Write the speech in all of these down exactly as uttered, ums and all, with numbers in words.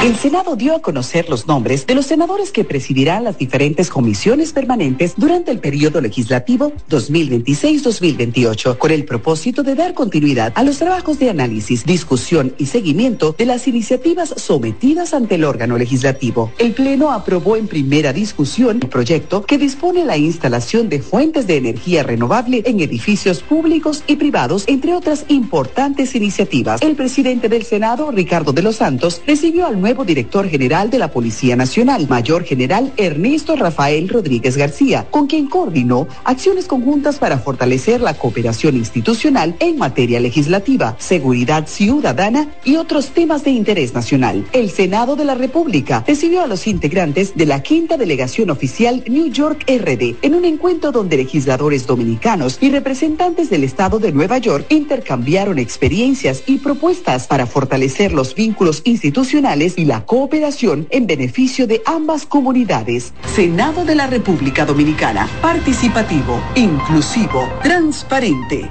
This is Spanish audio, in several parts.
El Senado dio a conocer los nombres de los senadores que presidirán las diferentes comisiones permanentes durante el periodo legislativo dos mil veintiséis dos mil veintiocho, con el propósito de dar continuidad a los trabajos de análisis, discusión y seguimiento de las iniciativas sometidas ante el órgano legislativo. El Pleno aprobó en primera discusión el proyecto que dispone la instalación de fuentes de energía renovable en edificios públicos y privados, entre otras importantes iniciativas. El presidente del Senado, Ricardo de los Santos, recibió al nuevo director general de la Policía Nacional, Mayor General Ernesto Rafael Rodríguez García, con quien coordinó acciones conjuntas para fortalecer la cooperación institucional en materia legislativa, seguridad ciudadana y otros temas de interés nacional. El Senado de la República recibió a los integrantes de la quinta delegación oficial New York R D en un encuentro donde legisladores dominicanos y representantes del estado de Nueva York intercambiaron experiencias y propuestas para fortalecer los vínculos institucionales y la cooperación en beneficio de ambas comunidades. Senado de la República Dominicana, participativo, inclusivo, transparente.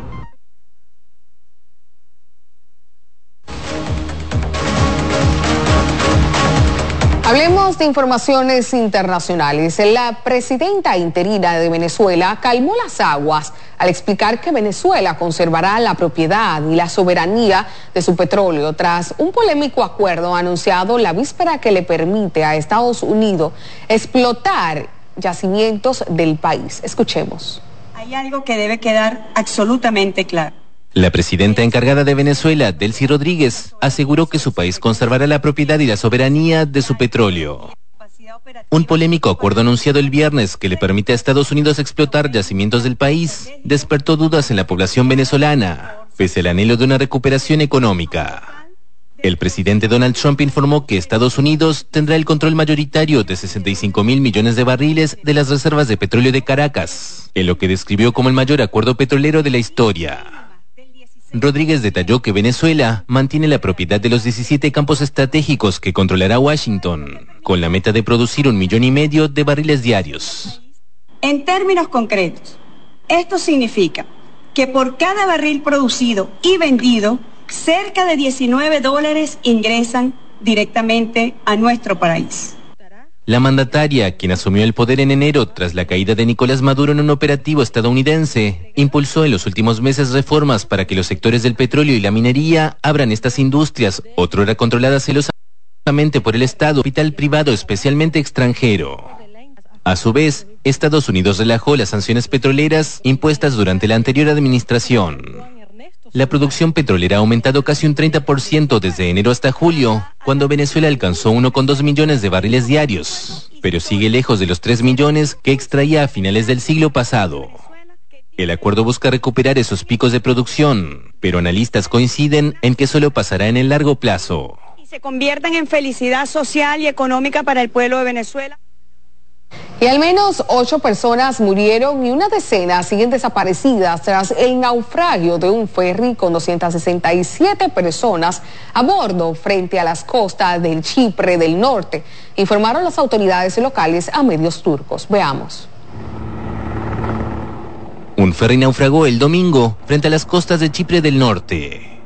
Hablemos de informaciones internacionales. La presidenta interina de Venezuela calmó las aguas al explicar que Venezuela conservará la propiedad y la soberanía de su petróleo tras un polémico acuerdo anunciado la víspera que le permite a Estados Unidos explotar yacimientos del país. Escuchemos. Hay algo que debe quedar absolutamente claro. La presidenta encargada de Venezuela, Delcy Rodríguez, aseguró que su país conservará la propiedad y la soberanía de su petróleo. Un polémico acuerdo anunciado el viernes que le permite a Estados Unidos explotar yacimientos del país despertó dudas en la población venezolana, pese al anhelo de una recuperación económica. El presidente Donald Trump informó que Estados Unidos tendrá el control mayoritario de sesenta y cinco mil millones de barriles de las reservas de petróleo de Caracas, en lo que describió como el mayor acuerdo petrolero de la historia. Rodríguez detalló que Venezuela mantiene la propiedad de los diecisiete campos estratégicos que controlará Washington, con la meta de producir un millón y medio de barriles diarios. En términos concretos, esto significa que por cada barril producido y vendido, cerca de diecinueve dólares ingresan directamente a nuestro país. La mandataria, quien asumió el poder en enero tras la caída de Nicolás Maduro en un operativo estadounidense, impulsó en los últimos meses reformas para que los sectores del petróleo y la minería abran estas industrias, otrora controladas celosamente por el Estado, capital privado especialmente extranjero. A su vez, Estados Unidos relajó las sanciones petroleras impuestas durante la anterior administración. La producción petrolera ha aumentado casi un treinta por ciento desde enero hasta julio, cuando Venezuela alcanzó uno coma dos millones de barriles diarios, pero sigue lejos de los tres millones que extraía a finales del siglo pasado. El acuerdo busca recuperar esos picos de producción, pero analistas coinciden en que solo pasará en el largo plazo. Y se conviertan en felicidad social y económica para el pueblo de Venezuela. Y al menos ocho personas murieron y una decena siguen desaparecidas tras el naufragio de un ferry con doscientas sesenta y siete personas a bordo frente a las costas del Chipre del Norte, informaron las autoridades locales a medios turcos. Veamos. Un ferry naufragó el domingo frente a las costas de Chipre del Norte.